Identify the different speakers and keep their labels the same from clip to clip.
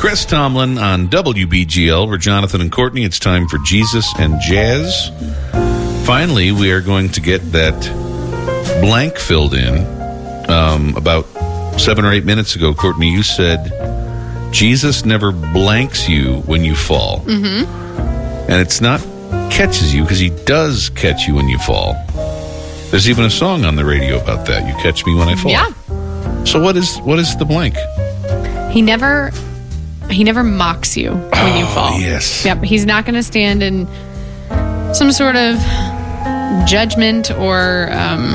Speaker 1: Chris Tomlin on WBGL. We're Jonathan and Courtney. It's time for Jesus and Jazz. Finally, we are going to get that blank filled in. About 7 or 8 minutes ago, Courtney, you said Jesus never blanks you when you fall. Mm-hmm. And it's not catches you, because he does catch you when you fall. There's even a song on the radio about that. You catch me when I fall.
Speaker 2: Yeah.
Speaker 1: So what is the blank?
Speaker 2: He never mocks you when you fall.
Speaker 1: Yes.
Speaker 2: Yep. He's not going to stand in some sort of judgment or,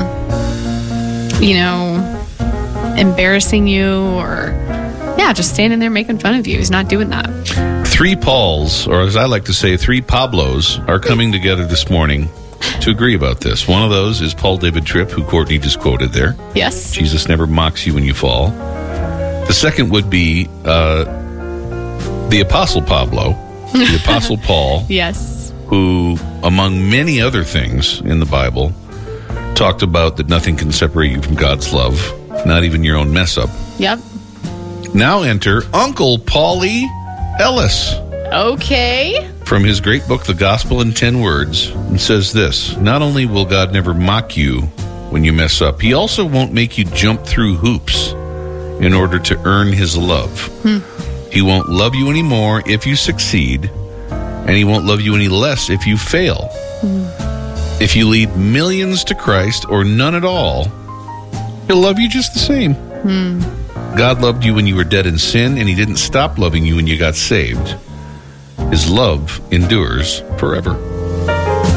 Speaker 2: embarrassing you or, just standing there making fun of you. He's not doing that.
Speaker 1: 3 Pauls, or as I like to say, 3 Pablos, are coming together this morning to agree about this. One of those is Paul David Tripp, who Courtney just quoted there.
Speaker 2: Yes.
Speaker 1: Jesus never mocks you when you fall. The second would be the Apostle Pablo, the Apostle Paul.
Speaker 2: Yes.
Speaker 1: Who, among many other things in the Bible, talked about that nothing can separate you from God's love, not even your own mess up.
Speaker 2: Yep.
Speaker 1: Now enter Uncle Paulie Ellis.
Speaker 2: Okay.
Speaker 1: From his great book, The Gospel in 10 Words, and says this: not only will God never mock you when you mess up, he also won't make you jump through hoops in order to earn his love. He won't love you anymore if you succeed, and he won't love you any less if you fail. If you lead millions to Christ or none at all, he'll love you just the same. God loved you when you were dead in sin, and he didn't stop loving you when you got saved. His love endures forever.